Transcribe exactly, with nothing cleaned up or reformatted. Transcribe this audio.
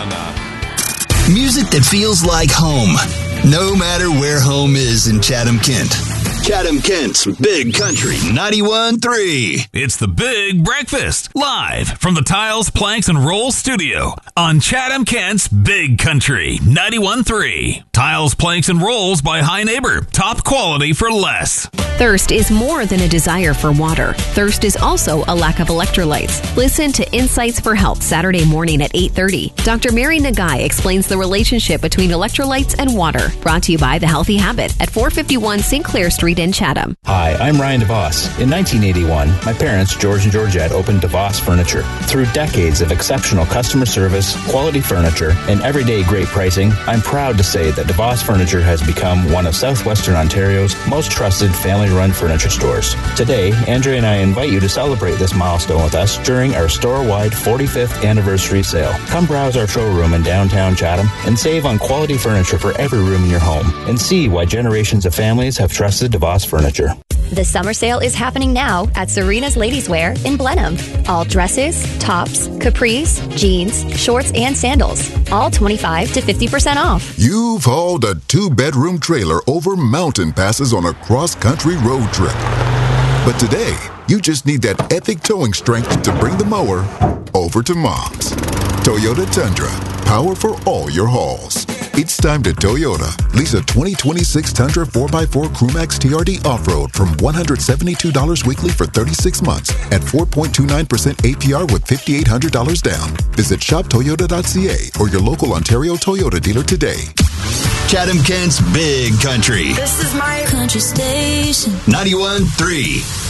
nah, nah. Music that feels like home, no matter where home is in Chatham-Kent. Chatham-Kent's Big Country ninety-one point three. It's the Big Breakfast, live from the Tiles, Planks, and Rolls studio on Chatham-Kent's Big Country ninety-one point three. Tiles, Planks, and Rolls by High Neighbor. Top quality for less. Thirst is more than a desire for water. Thirst is also a lack of electrolytes. Listen to Insights for Health Saturday morning at eight thirty. Doctor Mary Nagai explains the relationship between electrolytes and water. Brought to you by The Healthy Habit at four fifty-one Sinclair Street in Chatham. Hi, I'm Ryan DeVos. In nineteen eighty-one, my parents, George and Georgette, opened DeVos Furniture. Through decades of exceptional customer service, quality furniture, and everyday great pricing, I'm proud to say that DeVos Furniture has become one of Southwestern Ontario's most trusted family-run furniture stores. Today, Andrea and I invite you to celebrate this milestone with us during our store-wide forty-fifth anniversary sale. Come browse our showroom in downtown Chatham and save on quality furniture for every room in your home, and see why generations of families have trusted DeVos Furniture. The summer sale is happening now at Serena's Ladies Wear in Blenheim. All dresses, tops, capris, jeans, shorts, and sandals. All twenty-five to fifty percent off. You've hauled a two-bedroom trailer over mountain passes on a cross-country road trip. But today, you just need that epic towing strength to bring the mower over to Mom's. Toyota Tundra. Power for all your hauls. It's time to Toyota. Lease a twenty twenty-six Tundra four by four Crewmax T R D Off-Road from one hundred seventy-two dollars weekly for thirty-six months at four point two nine percent A P R with five thousand eight hundred dollars down. Visit shop toyota dot c a or your local Ontario Toyota dealer today. Chatham-Kent's Big Country. This is my country station. ninety-one point three.